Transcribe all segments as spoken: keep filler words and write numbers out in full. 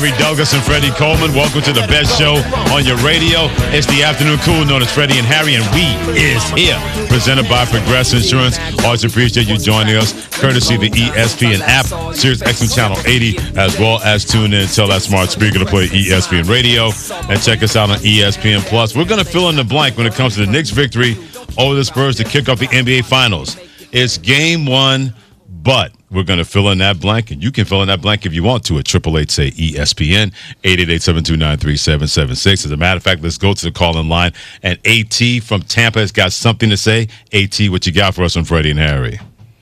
Douglas and Freddie Coleman, welcome to the best show on your radio. It's the afternoon cool known as Freddie and Harry, and we is here. Presented by Progressive Insurance. Always appreciate you joining us, courtesy of the E S P N app, Sirius X M Channel eighty, as well as tune in, tell that smart speaker to play E S P N Radio, and check us out on E S P N Plus. We're going to fill in the blank when it comes to the Knicks' victory over the Spurs to kick off the N B A Finals. It's game one, but we're going to fill in that blank, and you can fill in that blank if you want to at triple eight say E S P N, eight eight eight, seven two nine, three seven seven six. As a matter of fact, let's go to the call-in line, and AT from Tampa has got something to say. AT, what you got for us on Freddie and Harry?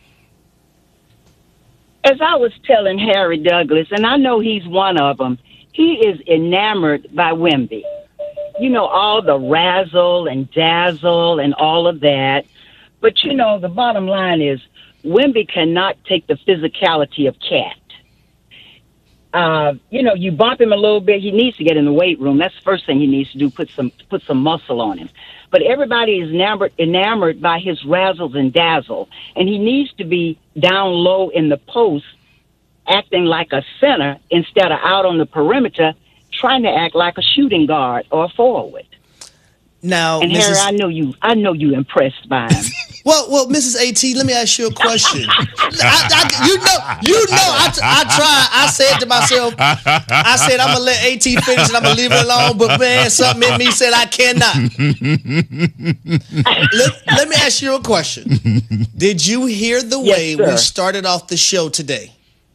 As I was telling Harry Douglas, and I know he's one of them, he is enamored by Wemby. You know, all the razzle and dazzle and all of that. But, you know, the bottom line is Wemby cannot take the physicality of Cat. Uh, you know, you bump him a little bit, he needs to get in the weight room. That's the first thing he needs to do, put some put some muscle on him. But everybody is enamored, enamored by his razzles and dazzle. And he needs to be down low in the post, acting like a center instead of out on the perimeter, trying to act like a shooting guard or a forward. Now, and Missus Harry, I know you. I know you impressed by him. well, well, Missus AT, let me ask you a question. I, I, you know, you know, I, I tried. I said to myself, I said I'm gonna let AT finish and I'm gonna leave it alone. But man, something in me said I cannot. let, let me ask you a question. Did you hear the Yes, way sir. we started off the show today?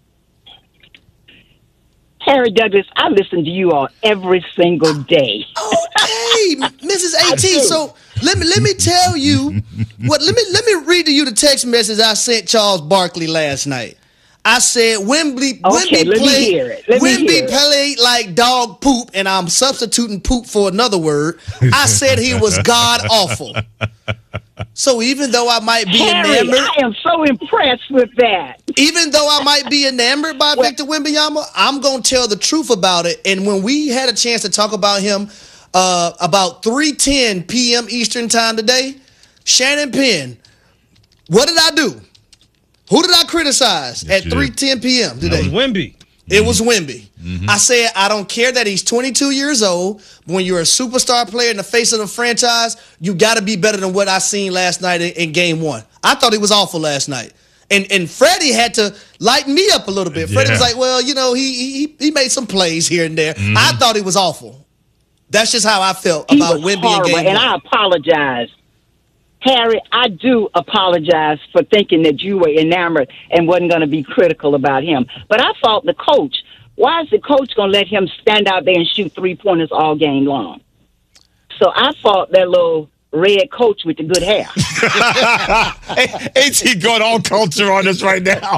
Harry Douglas, I listen to you all every single day. Oh, hey, Missus AT. do. So let me let me tell you what. Let me let me read to you the text message I sent Charles Barkley last night. I said Wemby, Okay, Wemby let me played, hear it. Let me Wemby hear it. played like dog poop, and I'm substituting poop for another word. I said he was god awful. So even though I might be Harry, enamored, I am so impressed with that. even though I might be enamored by What? Victor Wembanyama, I'm going to tell the truth about it. And when we had a chance to talk about him uh, about three ten p.m. Eastern time today, Shannon Penn, what did I do? Who did I criticize Yes, at you three did. ten p.m. today? That was Wemby. It was Wemby. I said, I don't care that he's twenty-two years old. But when you're a superstar player in the face of the franchise, you got to be better than what I seen last night in, in game one. I thought he was awful last night. And and Freddie had to lighten me up a little bit. Freddie Yeah. was like, well, you know, he, he he made some plays here and there. I thought he was awful. That's just how I felt He about was Wemby in horrible, game and one. I apologize. Harry, I do apologize for thinking that you were enamored and wasn't going to be critical about him. But I fault the coach. Why is the coach going to let him stand out there and shoot three-pointers all game long? So I fault that little red coach with the good hair. AT going all culture on us right now.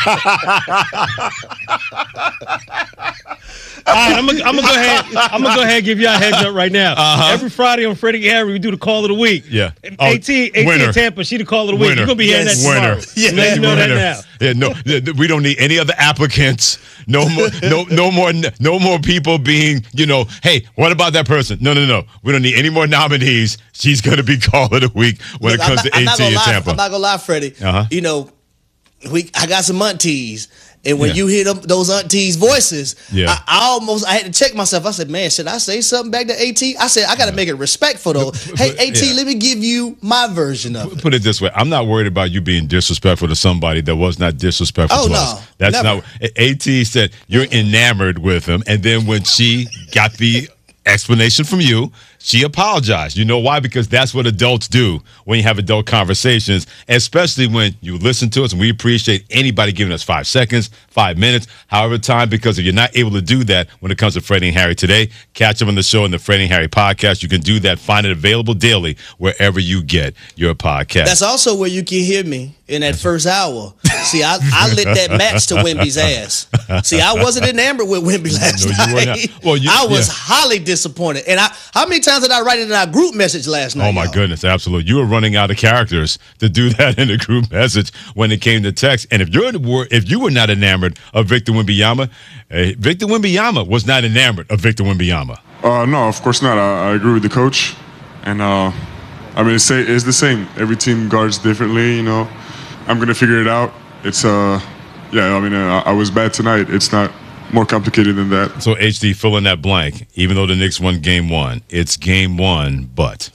All right, I'm gonna I'm gonna go ahead. I'm gonna go ahead and give y'all a heads up right now. Uh-huh. Every Friday on Freddie and Harry, we do the call of the week. Yeah. AT, Oh, AT winner. in Tampa, she the call of the week. Winner. You're gonna be hearing Yes. that tomorrow. Winner. Yeah. Let you know that Winner. now. Yeah, no, th- th- we don't need any other applicants. No more, no, no more, no more people being, you know, hey, what about that person? No, no, no. We don't need any more nominees. She's going to be call of the week when Look, it comes I'm not, to I'm not AT gonna in lie, Tampa. I'm not gonna lie, Freddie. Uh-huh. You know, we I got some aunties, and when Yeah. you hear them, those aunties' voices, Yeah. I, I almost I had to check myself. I said, "Man, should I say something back to AT?" I said, "I got to make it respectful though." Hey, AT, Yeah. let me give you my version of it. Put it this way: I'm not worried about you being disrespectful to somebody that was not disrespectful Oh, to no, us. That's never. not. AT said you're enamored with him, and then when she got the explanation from you, she apologized. You know why? Because that's what adults do when you have adult conversations, especially when you listen to us, and we appreciate anybody giving us five seconds, five minutes, however time, because if you're not able to do that when it comes to Freddie and Harry today, catch them on the show in the Freddie and Harry podcast. You can do that. Find it available daily wherever you get your podcast. That's also where you can hear me in that first hour. See, I, I lit that match to Wemby's ass. See, I wasn't enamored with Wemby last No, you were night. not. Well, you- I was yeah. highly disappointed. And I, how many times did I write it in our group message last night? Oh, my y'all? goodness, absolutely. You were running out of characters to do that in the group message when it came to text. And if you're if you were not enamored of Victor Wembanyama, uh, Victor Wembanyama was not enamored of Victor Wembanyama. Uh, no, of course not. I, I agree with the coach. And, uh, I mean, it's, it's the same. Every team guards differently, you know. I'm going to figure it out. It's, uh, yeah, I mean, uh, I was bad tonight. It's not more complicated than that. So, H D, fill in that blank. Even though the Knicks won game one, it's game one, but.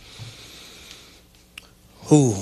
Who?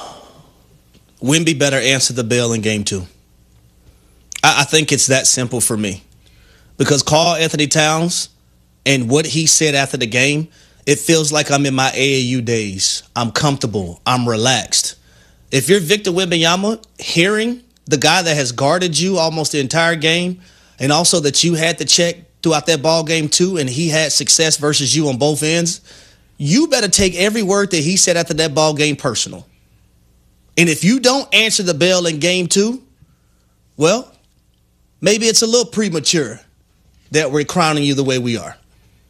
Wemby better answer the bell in game two. I, I think it's that simple for me. Because Karl Anthony Towns and what he said after the game, it feels like I'm in my A A U days. I'm comfortable. I'm relaxed. If you're Victor Wembanyama, hearing the guy that has guarded you almost the entire game, and also that you had to check throughout that ball game too, and he had success versus you on both ends, you better take every word that he said after that ball game personal. And if you don't answer the bell in game two, well, maybe it's a little premature that we're crowning you the way we are.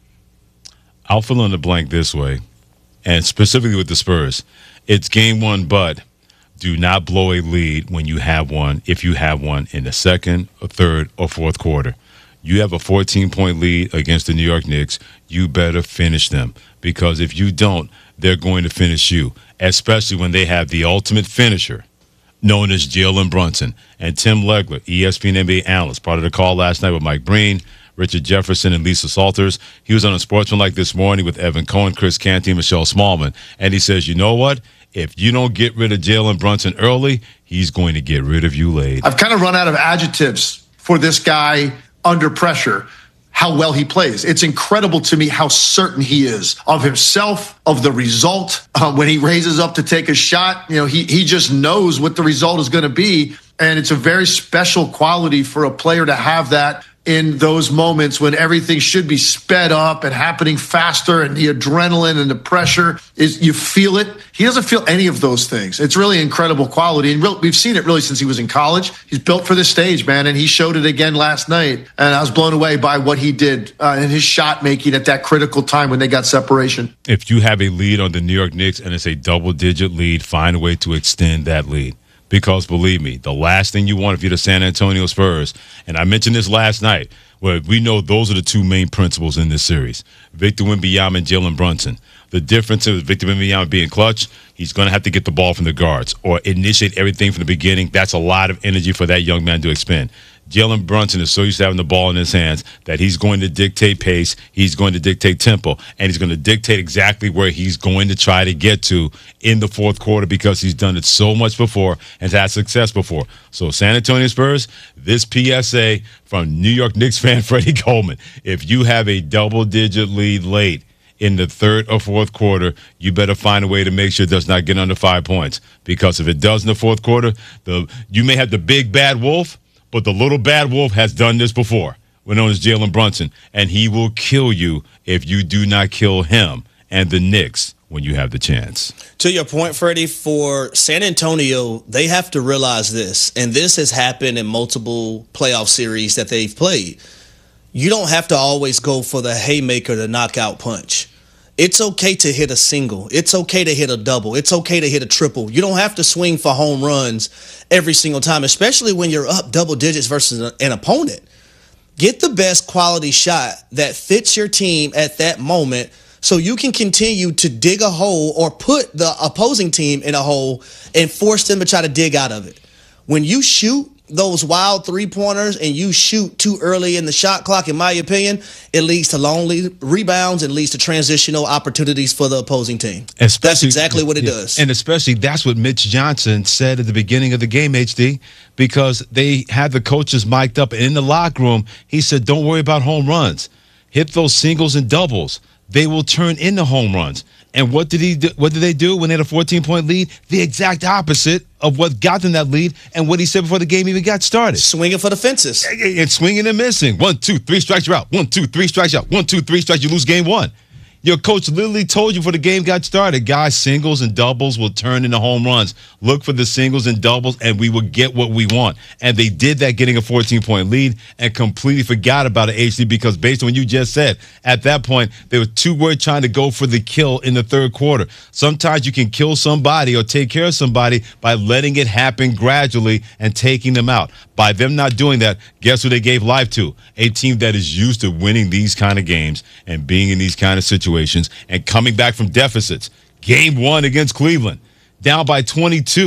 I'll fill in the blank this way, and specifically with the Spurs. It's game one, but do not blow a lead when you have one, if you have one in the second or third or fourth quarter. You have a fourteen-point lead against the New York Knicks. You better finish them, because if you don't, they're going to finish you, especially when they have the ultimate finisher known as Jalen Brunson. And Tim Legler, E S P N N B A analyst, part of the call last night with Mike Breen, Richard Jefferson, and Lisa Salters. He was on a Sportsmanlike this morning with Evan Cohen, Chris Canty, and Michelle Smallman. And he says, you know what? If you don't get rid of Jalen Brunson early, he's going to get rid of you late. I've kind of run out of adjectives for this guy under pressure, how well he plays. It's incredible to me how certain he is of himself, of the result. Uh, when he raises up to take a shot, you know, he, he just knows what the result is going to be. And it's a very special quality for a player to have that in those moments when everything should be sped up and happening faster, and the adrenaline and the pressure is, you feel it. He doesn't feel any of those things. It's really incredible quality. And real, we've seen it really since he was in college. He's built for this stage, man. And he showed it again last night. And I was blown away by what he did uh, in his shot making at that critical time when they got separation. If you have a lead on the New York Knicks and it's a double digit lead, find a way to extend that lead. Because believe me, the last thing you want if you're the San Antonio Spurs, and I mentioned this last night, where we know those are the two main principles in this series, Victor Wembanyama and Jalen Brunson. The difference is Victor Wembanyama being clutch, he's going to have to get the ball from the guards or initiate everything from the beginning. That's a lot of energy for that young man to expend. Jalen Brunson is so used to having the ball in his hands that he's going to dictate pace, he's going to dictate tempo, and he's going to dictate exactly where he's going to try to get to in the fourth quarter, because he's done it so much before and has had success before. So San Antonio Spurs, this P S A from New York Knicks fan Freddie Coleman: if you have a double-digit lead late in the third or fourth quarter, you better find a way to make sure it does not get under five points. Because if it does in the fourth quarter, the you may have the big bad wolf, but the little bad wolf has done this before. We're known as Jalen Brunson, and he will kill you if you do not kill him and the Knicks when you have the chance. To your point, Freddie, for San Antonio, they have to realize this, and this has happened in multiple playoff series that they've played. You don't have to always go for the haymaker, the knockout punch. It's okay to hit a single. It's okay to hit a double. It's okay to hit a triple. You don't have to swing for home runs every single time, especially when you're up double digits versus an opponent. Get the best quality shot that fits your team at that moment so you can continue to dig a hole or put the opposing team in a hole and force them to try to dig out of it. When you shoot those wild three-pointers and you shoot too early in the shot clock, in my opinion, it leads to long rebounds and leads to transitional opportunities for the opposing team. Especially, that's exactly what it yeah, does. And especially that's what Mitch Johnson said at the beginning of the game, H D, because they had the coaches mic'd up. And in the locker room, he said, don't worry about home runs. Hit those singles and doubles. They will turn into home runs. And what did he do? What did they do when they had a fourteen-point lead? The exact opposite of what got them that lead and what he said before the game even got started. Swinging for the fences. And swinging and missing. One, two, three strikes, you're out. One, two, three strikes, you're out. One, two, three strikes, you lose game one. Your coach literally told you before the game got started, guys, singles and doubles will turn into home runs. Look for the singles and doubles, and we will get what we want. And they did that, getting a fourteen-point lead, and completely forgot about it, H D, because based on what you just said, at that point, they were too worried trying to go for the kill in the third quarter. Sometimes you can kill somebody or take care of somebody by letting it happen gradually and taking them out. By them not doing that, guess who they gave life to? A team that is used to winning these kind of games and being in these kind of situations and coming back from deficits. Game one against Cleveland, down by twenty-two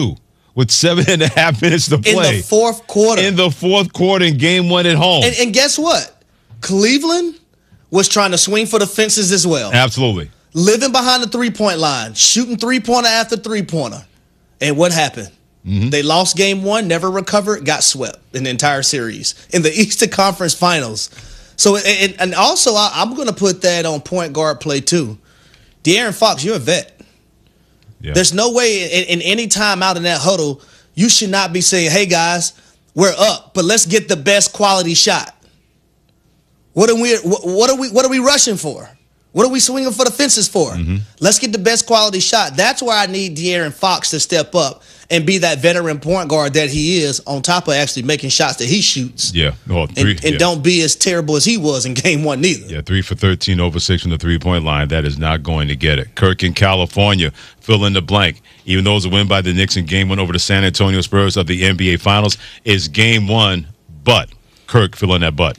with seven and a half minutes to play. In the fourth quarter. In the fourth quarter in game one at home. And, and guess what? Cleveland was trying to swing for the fences as well. Absolutely. Living behind the three-point line, shooting three-pointer after three-pointer. And what happened? Mm-hmm. They lost game one, never recovered, got swept in the entire series in the Eastern Conference Finals. So, and, and also, I, I'm going to put that on point guard play too. De'Aaron Fox, you're a vet. Yeah. There's no way in, in any time out in that huddle, you should not be saying, hey, guys, we're up, but let's get the best quality shot. What are we, what are we, what are we rushing for? What are we swinging for the fences for? Mm-hmm. Let's get the best quality shot. That's where I need De'Aaron Fox to step up and be that veteran point guard that he is, on top of actually making shots that he shoots. Yeah. Well, three, and and yeah. don't be as terrible as he was in game one neither. Yeah, three for thirteen, over six from the three-point line. That is not going to get it. Kirk in California, fill in the blank. Even though it was a win by the Knicks in game one over the San Antonio Spurs of the N B A Finals, is game one, but Kirk, fill in that but.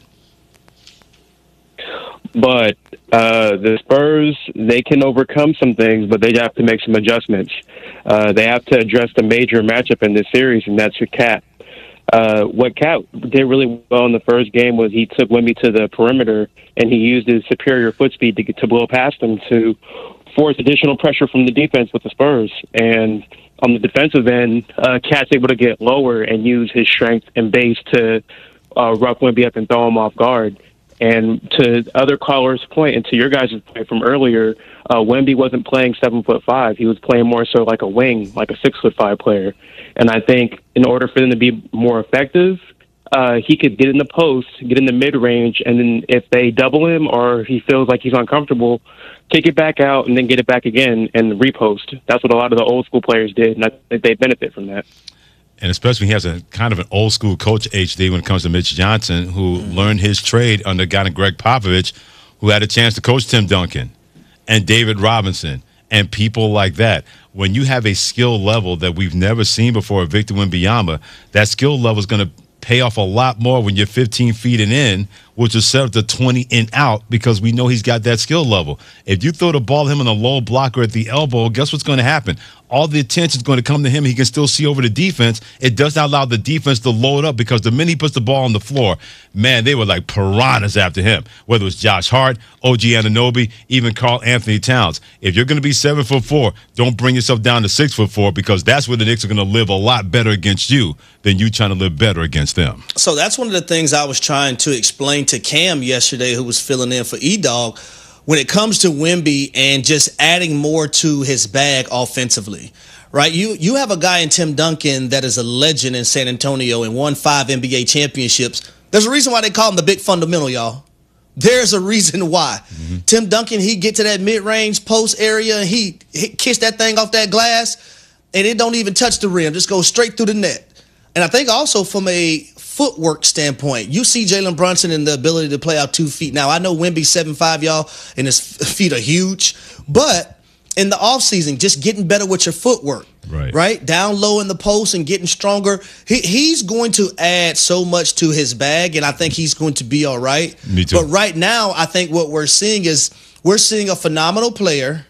But uh, the Spurs, they can overcome some things, but they have to make some adjustments. Uh, they have to address the major matchup in this series, and that's with Cat. Uh, what Cat did really well in the first game was he took Wemby to the perimeter, and he used his superior foot speed to, to blow past him to force additional pressure from the defense with the Spurs. And on the defensive end, uh, Cat's able to get lower and use his strength and base to uh, rough Wemby up and throw him off guard. And to other callers' point, and to your guys' point from earlier, uh, Wemby wasn't playing seven foot five. He was playing more so like a wing, like a six foot five player. And I think in order for them to be more effective, uh, he could get in the post, get in the mid range, and then if they double him or he feels like he's uncomfortable, kick it back out and then get it back again and repost. That's what a lot of the old school players did, and I think they benefit from that. And especially he has a kind of an old school coach, H D, when it comes to Mitch Johnson, who mm-hmm. learned his trade under a guy named Greg Popovich, who had a chance to coach Tim Duncan and David Robinson and people like that. When you have a skill level that we've never seen before, Victor Wembanyama, that skill level is going to pay off a lot more when you're fifteen feet and in, which is set up to twenty and out, because we know he's got that skill level. If you throw the ball at him on a low blocker at the elbow, guess what's going to happen? All the attention is going to come to him. He can still see over the defense. It does not allow the defense to load up, because the minute he puts the ball on the floor, man, they were like piranhas after him, whether it was Josh Hart, O G Anunoby, even Karl Anthony Towns. If you're going to be seven foot four, don't bring yourself down to six foot four, because that's where the Knicks are going to live a lot better against you than you trying to live better against them. So that's one of the things I was trying to explain to Cam yesterday, who was filling in for E-Dog, when it comes to Wemby and just adding more to his bag offensively. Right, you you have a guy in Tim Duncan that is a legend in San Antonio and won five N B A championships. There's a reason why they call him the big fundamental, y'all. There's a reason why. Mm-hmm. Tim Duncan, he get to that mid-range post area and he, he kiss that thing off that glass, and it don't even touch the rim, just goes straight through the net. And I think also from a footwork standpoint, you see Jalen Brunson and the ability to play out two feet. Now, I know Wemby's seven five, y'all, and his feet are huge, but in the offseason, just getting better with your footwork, right? Right, down low in the post and getting stronger. He, he's going to add so much to his bag, and I think he's going to be all right. Me too. But right now, I think what we're seeing is we're seeing a phenomenal player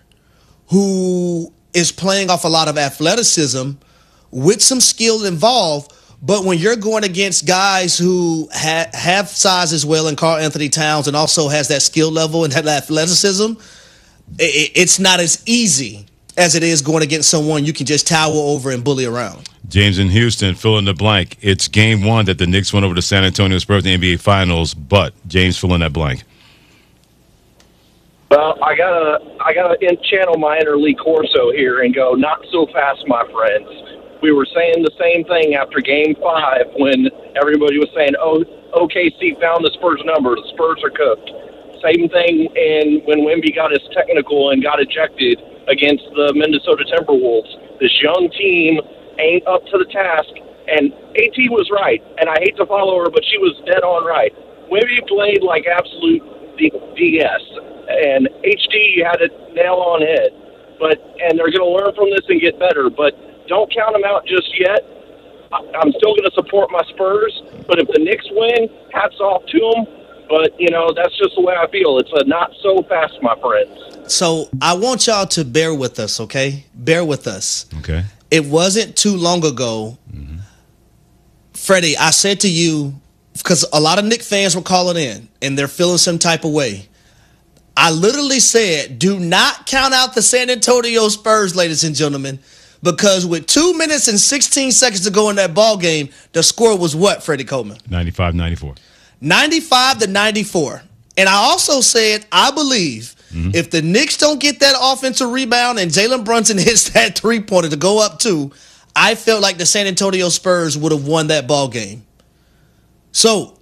who is playing off a lot of athleticism with some skill involved. But when you're going against guys who ha- have size as well, and Karl Anthony Towns, and also has that skill level and that athleticism, it's not as easy as it is going against someone you can just tower over and bully around. James in Houston, fill in the blank. It's game one that the Knicks went over the San Antonio Spurs in the N B A Finals, but James, fill in that blank. Well, I gotta, I gotta channel my inner Lee Corso here and go, not so fast, my friends. We were saying the same thing after Game Five when everybody was saying, "Oh, O K C found the Spurs number. The Spurs are cooked." Same thing, and when Wemby got his technical and got ejected against the Minnesota Timberwolves, this young team ain't up to the task. And AT was right, and I hate to follow her, but she was dead on right. Wemby played like absolute D S, and H D had it nail on head. But and they're going to learn from this and get better. But don't count them out just yet. I'm still going to support my Spurs, but if the Knicks win, hats off to them. But, you know, that's just the way I feel. It's a not so fast, my friends. So I want y'all to bear with us, okay? Bear with us. Okay. it wasn't too long ago, mm-hmm. Freddie, I said to you, because a lot of Knicks fans were calling in and they're feeling some type of way. I literally said, do not count out the San Antonio Spurs, ladies and gentlemen, because with two minutes and sixteen seconds to go in that ball game, the score was what, Freddie Coleman? ninety-five ninety-four. ninety-five to ninety-four. And I also said, I believe mm-hmm. if the Knicks don't get that offensive rebound and Jalen Brunson hits that three-pointer to go up two, I felt like the San Antonio Spurs would have won that ball game. So,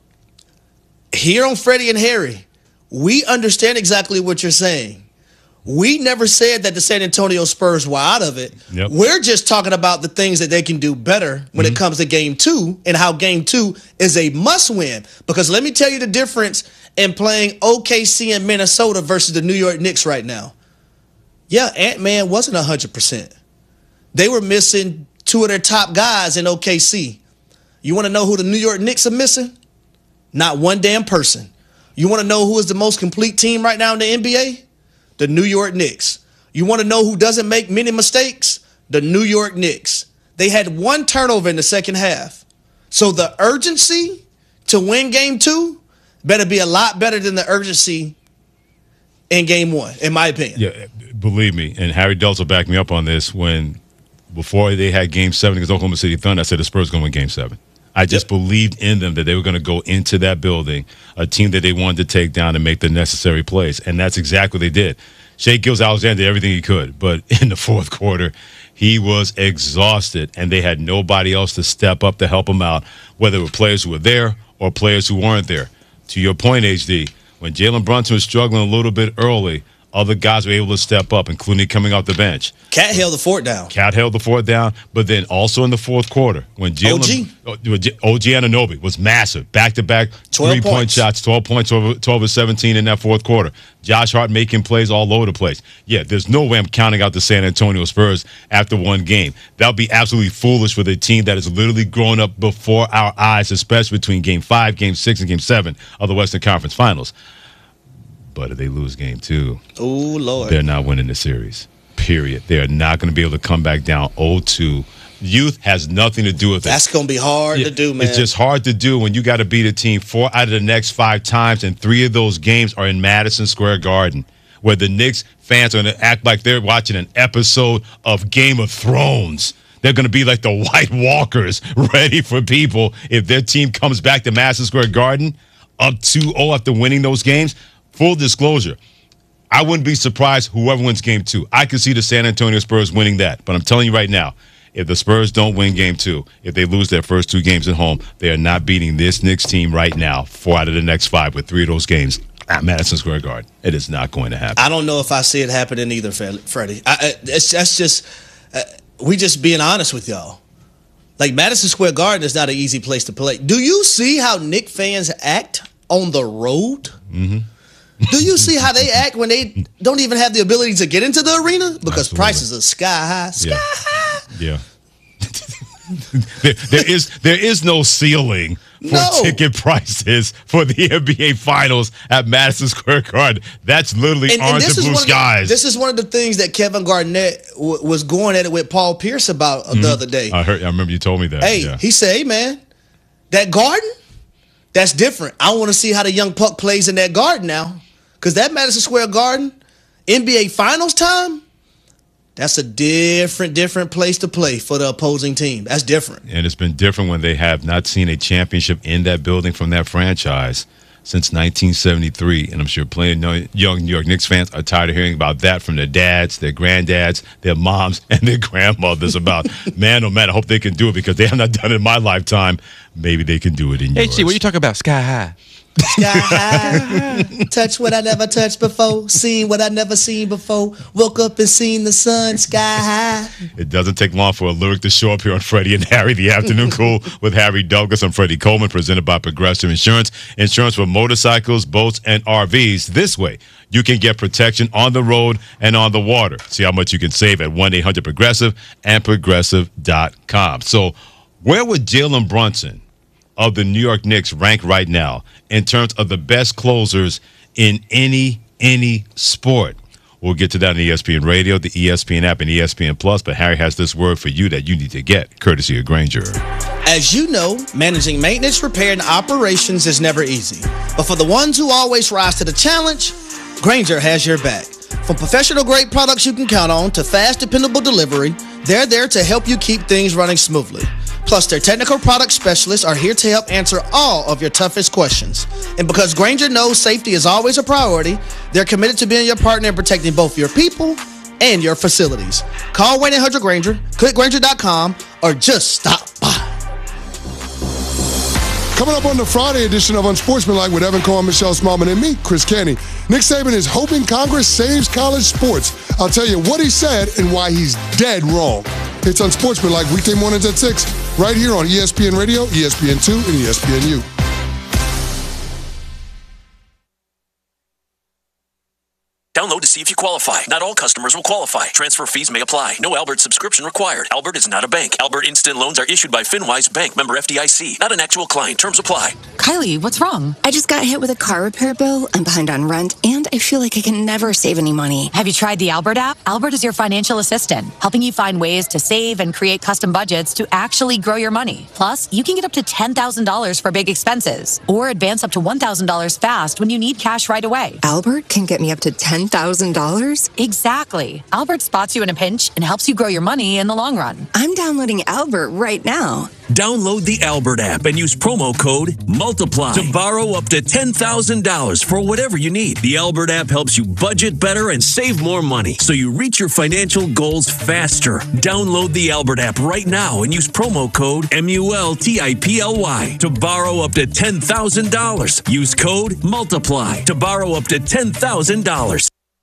here on Freddie and Harry, we understand exactly what you're saying. We never said that the San Antonio Spurs were out of it. Yep. We're just talking about the things that they can do better when mm-hmm. it comes to game two and how game two is a must-win. Because let me tell you the difference in playing O K C in Minnesota versus the New York Knicks right now. Yeah, Ant-Man wasn't one hundred percent. They were missing two of their top guys in O K C. You want to know who the New York Knicks are missing? Not one damn person. You want to know who is the most complete team right now in the N B A? The New York Knicks. You want to know who doesn't make many mistakes? The New York Knicks. They had one turnover in the second half. So the urgency to win game two better be a lot better than the urgency in game one, in my opinion. Yeah, believe me, and Harry Delts will back me up on this. When before they had game seven against Oklahoma City Thunder, I said the Spurs going to win game seven. I just yep. believed in them that they were going to go into that building, a team that they wanted to take down and make the necessary plays. And that's exactly what they did. Shai Gilgeous-Alexander did everything he could. But in the fourth quarter, he was exhausted, and they had nobody else to step up to help him out, whether it were players who were there or players who weren't there. To your point, H D, when Jalen Brunson was struggling a little bit early, other guys were able to step up, including coming off the bench. Cat held the fort down. Cat held the fort down, but then also in the fourth quarter, when Jalen O G Anunoby was massive, back-to-back three-point shots, twelve points, twelve or seventeen in that fourth quarter. Josh Hart making plays all over the place. Yeah, there's no way I'm counting out the San Antonio Spurs after one game. That would be absolutely foolish for the team that is literally growing up before our eyes, especially between game five, game six, and game seven of the Western Conference Finals. But if they lose game two, oh Lord, they're not winning the series. Period. They are not going to be able to come back down oh two. Youth has nothing to do with it. That's going to be hard yeah, to do, man. It's just hard to do when you got to beat a team four out of the next five times, and three of those games are in Madison Square Garden, where the Knicks fans are going to act like they're watching an episode of Game of Thrones. They're going to be like the White Walkers, ready for people if their team comes back to Madison Square Garden up two oh after winning those games. Full disclosure, I wouldn't be surprised whoever wins game two. I could see the San Antonio Spurs winning that. But I'm telling you right now, if the Spurs don't win game two, if they lose their first two games at home, they are not beating this Knicks team right now, four out of the next five with three of those games at Madison Square Garden. It is not going to happen. I don't know if I see it happening either, Freddie. I, I, it's, that's just, uh, we just being honest with y'all. Like, Madison Square Garden is not an easy place to play. Do you see how Knicks fans act on the road? Mm-hmm. Do you see how they act when they don't even have the ability to get into the arena? Because Absolutely. Prices are sky high. Sky yeah. high. Yeah. there, there is there is no ceiling for no. ticket prices for the N B A Finals at Madison Square Garden. That's literally and, orange and and blue skies. The, this is one of the things that Kevin Garnett w- was going at it with Paul Pierce about mm-hmm. the other day. I heard. I remember you told me that. Hey, yeah. he said, hey, man, that Garden, that's different. I want to see how the young puck plays in that Garden now. Because that Madison Square Garden, N B A Finals time, that's a different, different place to play for the opposing team. That's different. And it's been different when they have not seen a championship in that building from that franchise since nineteen seventy-three. And I'm sure plenty of young New York Knicks fans are tired of hearing about that from their dads, their granddads, their moms, and their grandmothers about, man, oh man, I hope they can do it because they have not done it in my lifetime. Maybe they can do it in yours. H C, what are you talking about? Sky high. Sky high, touch what I never touched before, seen what I never seen before, woke up and seen the sun, sky high. It doesn't take long for a lyric to show up here on Freddie and Harry, the afternoon cool with Harry Douglas and Freddie Coleman, presented by Progressive Insurance. Insurance for motorcycles, boats, and R Vs. This way, you can get protection on the road and on the water. See how much you can save at one eight hundred progressive and progressive dot com. So where would Jalen Brunson of the New York Knicks rank right now in terms of the best closers in any any sport? We'll get to that on E S P N Radio, the E S P N app, and E S P N Plus. But Harry has this word for you that you need to get, courtesy of Grainger. As you know, managing maintenance, repair, and operations is never easy. But for the ones who always rise to the challenge, Grainger has your back. From professional-grade products you can count on to fast, dependable delivery, they're there to help you keep things running smoothly. Plus, their technical product specialists are here to help answer all of your toughest questions. And because Grainger knows safety is always a priority, they're committed to being your partner in protecting both your people and your facilities. Call one eight hundred Grainger, click Grainger dot com, or just stop by. Coming up on the Friday edition of Unsportsmanlike with Evan Cohen, Michelle Smallman, and me, Chris Canty. Nick Saban is hoping Congress saves college sports. I'll tell you what he said and why he's dead wrong. It's Unsportsmanlike weekday mornings at six, right here on E S P N Radio, E S P N two, and E S P N U. Download to see if you qualify. Not all customers will qualify. Transfer fees may apply. No Albert subscription required. Albert is not a bank. Albert Instant Loans are issued by FinWise Bank, member F D I C. Not an actual client. Terms apply. Kylie, what's wrong? I just got hit with a car repair bill. I'm behind on rent, and I feel like I can never save any money. Have you tried the Albert app? Albert is your financial assistant, helping you find ways to save and create custom budgets to actually grow your money. Plus, you can get up to ten thousand dollars for big expenses, or advance up to one thousand dollars fast when you need cash right away. Albert can get me up to ten thousand dollars? Exactly. Albert spots you in a pinch and helps you grow your money in the long run. I'm downloading Albert right now. Download the Albert app and use promo code MULTIPLY to borrow up to ten thousand dollars for whatever you need. The Albert app helps you budget better and save more money so you reach your financial goals faster. Download the Albert app right now and use promo code M U L T I P L Y to borrow up to ten thousand dollars. Use code MULTIPLY to borrow up to ten thousand dollars.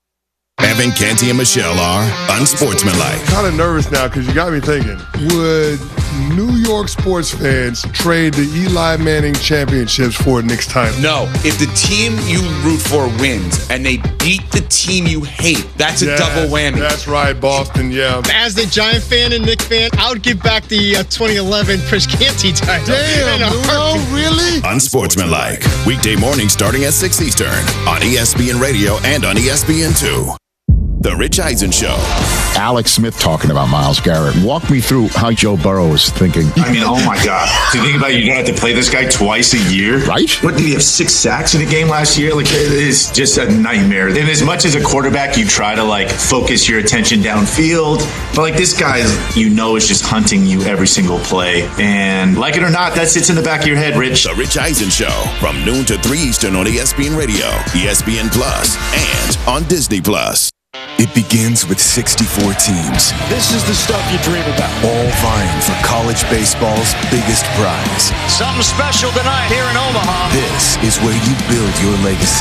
Evan, Canty, and Michelle are Unsportsmanlike. Kind of nervous now because you got me thinking, would New York sports fans trade the Eli Manning championships for Knicks title? No. If the team you root for wins and they beat the team you hate, that's a yes, double whammy. That's right, Boston, yeah. As the Giant fan and Knicks fan, I would give back the uh, twenty eleven Chris Canty title. Damn, no, really? Unsportsmanlike. Weekday morning starting at six Eastern on E S P N Radio and on E S P N two. The Rich Eisen Show. Alex Smith talking about Myles Garrett. Walk me through how Joe Burrow is thinking. I mean, oh my God. To think about it, you're going to have to play this guy twice a year. Right? What, did he have six sacks in a game last year? Like, it is just a nightmare. And as much as a quarterback, you try to, like, focus your attention downfield. But, like, this guy, you know, is just hunting you every single play. And, like it or not, that sits in the back of your head, Rich. The Rich Eisen Show from noon to three Eastern on E S P N Radio, E S P N Plus, and on Disney Plus. It begins with sixty-four teams. This is the stuff you dream about. All vying for college baseball's biggest prize. Something special tonight here in Omaha. This is where you build your legacy.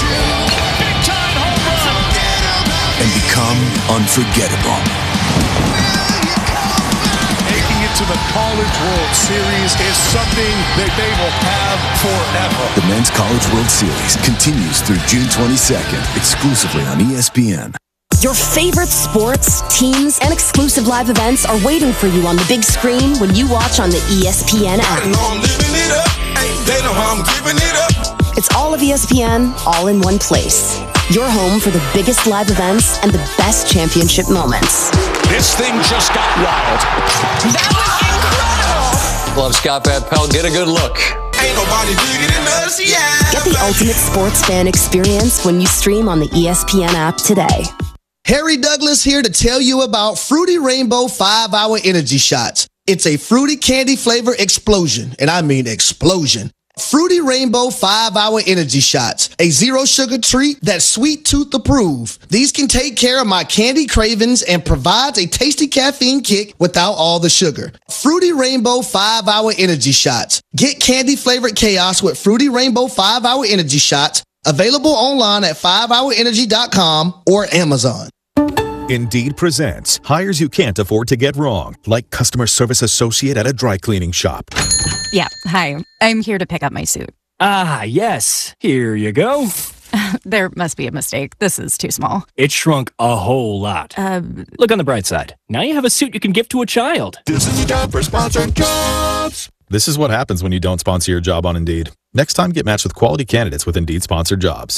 Big time home run. And become unforgettable. Making it to the College World Series is something that they will have forever. The Men's College World Series continues through June twenty-second, exclusively on E S P N. Your favorite sports, teams, and exclusive live events are waiting for you on the big screen when you watch on the E S P N app. They know how I'm giving it up. It's all of E S P N, all in one place. Your home for the biggest live events and the best championship moments. This thing just got wild. That was incredible! Love Scott Van Pelt. Get a good look. Ain't nobody bigger than us, yeah. Get the ultimate sports fan experience when you stream on the E S P N app today. Harry Douglas here to tell you about Fruity Rainbow five hour Energy Shots. It's a fruity candy flavor explosion, and I mean explosion. Fruity Rainbow five hour Energy Shots, a zero sugar treat that's sweet tooth approved. These can take care of my candy cravings and provides a tasty caffeine kick without all the sugar. Fruity Rainbow five hour Energy Shots. Get candy flavored chaos with Fruity Rainbow five hour Energy Shots. Available online at five hour energy dot com or Amazon. Indeed presents hires you can't afford to get wrong, like customer service associate at a dry cleaning shop. Yeah, hi. I'm here to pick up my suit. Ah, yes. Here you go. There must be a mistake. This is too small. It shrunk a whole lot. Uh, Look on the bright side. Now you have a suit you can give to a child. This is the job for sponsoring jobs. This is what happens when you don't sponsor your job on Indeed. Next time, get matched with quality candidates with Indeed sponsored jobs.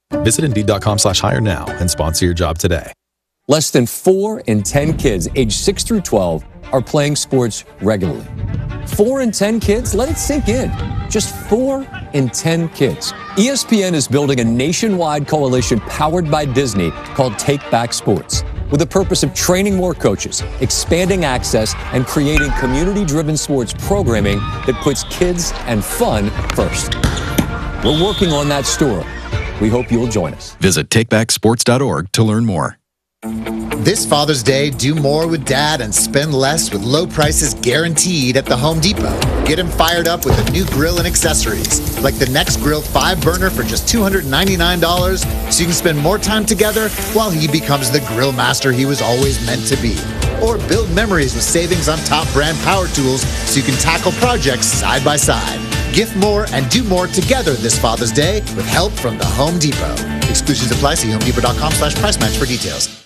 Visit Indeed.com slash hire now and sponsor your job today. Less than four in ten kids aged six through twelve are playing sports regularly. Four in ten kids? Let it sink in. Just four in ten kids. E S P N is building a nationwide coalition powered by Disney called Take Back Sports, with the purpose of training more coaches, expanding access, and creating community-driven sports programming that puts kids and fun first. We're working on that story. We hope you'll join us. Visit take back sports dot org to learn more. This Father's Day, do more with Dad and spend less with low prices guaranteed at the Home Depot. Get him fired up with a new grill and accessories, like the Next Grill five burner for just two hundred ninety-nine dollars, so you can spend more time together while he becomes the grill master he was always meant to be. Or build memories with savings on top brand power tools so you can tackle projects side by side. Gift more and do more together this Father's Day with help from the Home Depot. Exclusions apply. See homedepot.com slash price match for details.